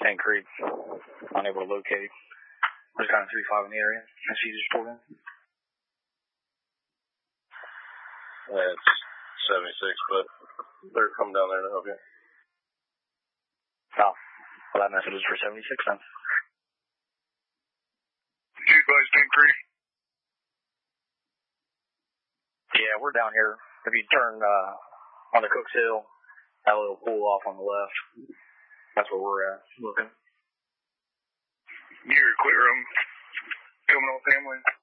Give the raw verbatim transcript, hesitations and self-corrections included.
Tank Creek. Unable to locate. There's kind of three five in the area. That's you just pulled in. That's seventy-six, but they're coming down there to help you. Oh, well, that message is for seventy-six then. Did you advise Tank Creek? Yeah, we're down here. If you turn uh, on the Cooks Hill, that little pull off on the left, that's where we're at, looking. You're clear. I'm coming on family.